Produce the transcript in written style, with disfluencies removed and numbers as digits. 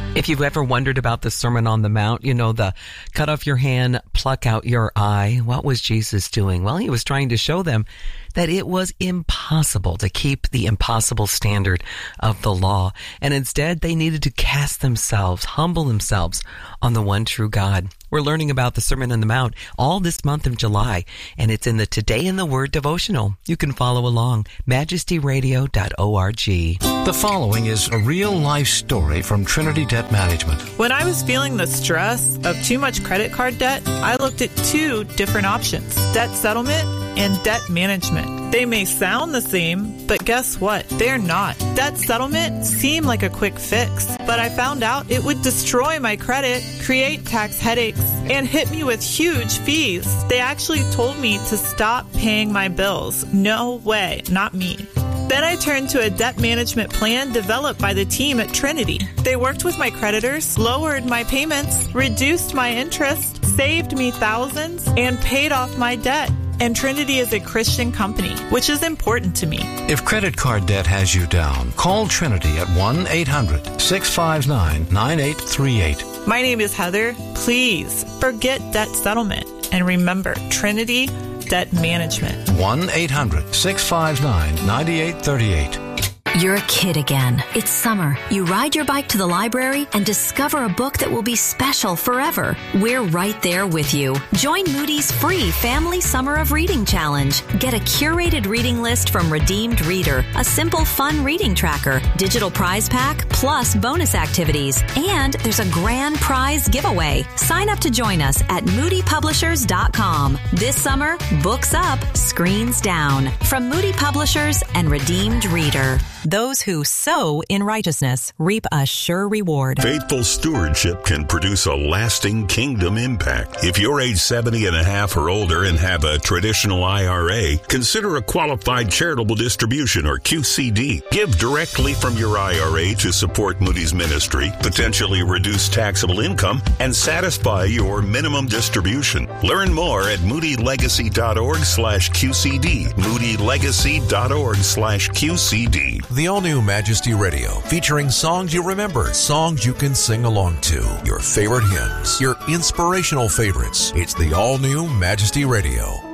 If you've ever wondered about the Sermon on the Mount, you know, the cut off your hand, pluck out your eye. What was Jesus doing? Well, he was trying to show them that it was impossible to keep the impossible standard of the law. And instead, they needed to cast themselves, humble themselves on the one true God. We're learning about the Sermon on the Mount all this month of July, and it's in the Today in the Word devotional. You can follow along, majestyradio.org. The following is a real-life story from Trinity Debt Management. When I was feeling the stress of too much credit card debt, I looked at two different options: debt settlement and debt management. They may sound the same, but guess what? They're not. Debt settlement seemed like a quick fix, but I found out it would destroy my credit, create tax headaches, and hit me with huge fees. They actually told me to stop paying my bills. No way, not me. Then I turned to a debt management plan developed by the team at Trinity. They worked with my creditors, lowered my payments, reduced my interest, saved me thousands, and paid off my debt. And Trinity is a Christian company, which is important to me. If credit card debt has you down, call Trinity at 1-800-659-9838. My name is Heather. Please forget debt settlement and remember Trinity Debt Management. 1-800-659-9838. You're a kid again. It's summer. You ride your bike to the library and discover a book that will be special forever. We're right there with you. Join Moody's free Family Summer of Reading Challenge. Get a curated reading list from Redeemed Reader, a simple, fun reading tracker, digital prize pack, plus bonus activities. And there's a grand prize giveaway. Sign up to join us at moodypublishers.com. This summer, books up, screens down. From Moody Publishers and Redeemed Reader. Those who sow in righteousness reap a sure reward. Faithful stewardship can produce a lasting kingdom impact. If you're age 70 and a half or older and have a traditional IRA, consider a qualified charitable distribution or QCD. Give directly from your IRA to support Moody's ministry, potentially reduce taxable income, and satisfy your minimum distribution. Learn more at moodylegacy.org/QCD. moodylegacy.org/QCD. The all-new Majesty Radio, featuring songs you remember, songs you can sing along to, your favorite hymns, your inspirational favorites. It's the all-new Majesty Radio.